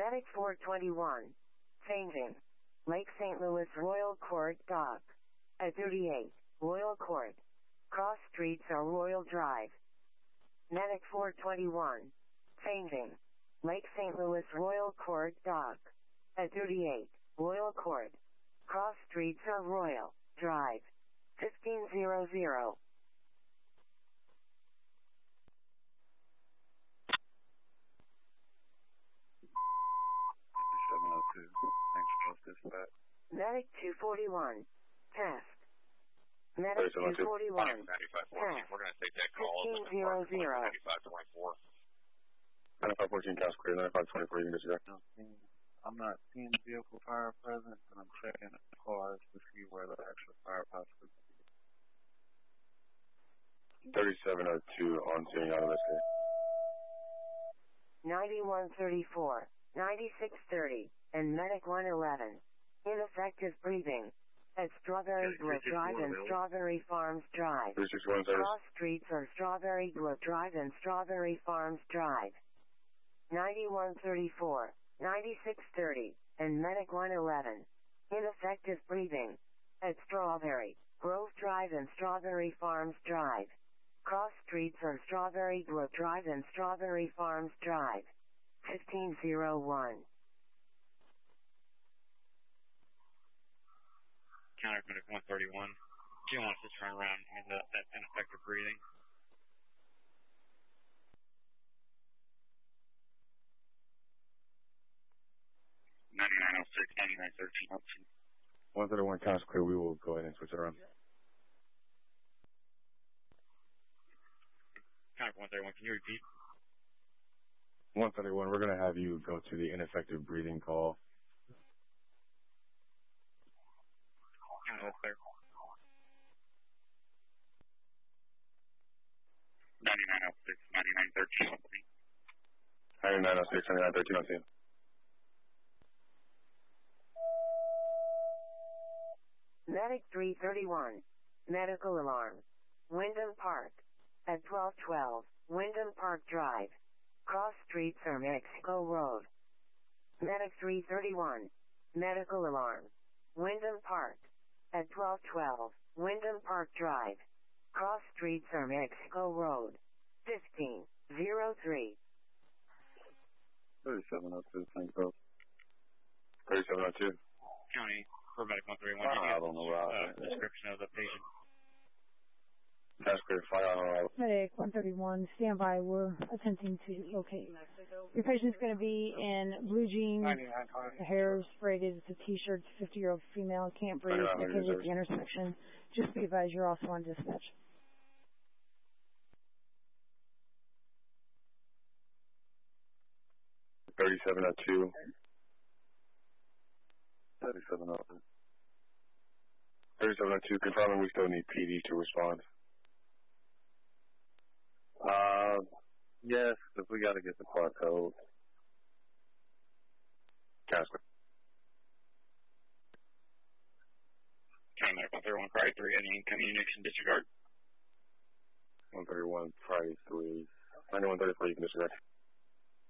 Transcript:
Medic 421. Fainting. Lake St. Louis Royal Court Dock. At 38. Royal Court. Cross streets are Royal Drive. Medic 421. Fainting. Lake St. Louis Royal Court Dock. At 38. Royal Court. Cross streets are Royal Drive. 1500. Medic 241. Test. Medic 241. Test. We're going to take that call. 1500. 9524. 9514, Task Clear, 9524, you can disconnect. I'm not seeing the vehicle fire present, and I'm checking the cars to see where the actual fire possibly is. 3702 on scene, out of this case. 9134, 9630, and Medic 111. Ineffective breathing. At Strawberry Grove Drive and Strawberry Farms Drive. 361 service. Cross streets are Strawberry Grove Drive and Strawberry Farms Drive. 9134, 9630, and Medic 111. Ineffective breathing. At Strawberry Grove Drive and Strawberry Farms Drive. Cross streets are Strawberry Grove Drive and Strawberry Farms Drive. 1501. Counter Medic 131. Do you want us to turn around and that ineffective breathing? $9906, 131, Task Clear, we will go ahead and switch it around. Counter 131, can you repeat? 131, we're going to have you go to the ineffective breathing call. Counter clear. 9906, 9906, 9913 on scene. Medic 331. Medical alarm. Wyndham Park. At 1212, Wyndham Park Drive. Cross streets are Mexico Road. Medic 331. Medical alarm. Wyndham Park. At 1212, Wyndham Park Drive. Cross streets are Mexico Road. 1503. 3702, thank you. 3702. County, for Medic 131, I don't know where description of the patient. Task Clear, fire on arrival. Medic 131, stand by. We're attempting to locate. Your patient's going to be in blue jeans, the hair is braided, it's a t-shirt, 50-year-old female, can't breathe, located at the intersection. Just be advised, you're also on dispatch. $3702. 3702. 3702, confirming we still need PD to respond. Yes, if we got to get the part code. Task Clear. County Medic 131, Friday 3, any communication disregard. 131, Friday 3. 9134, you can disregard.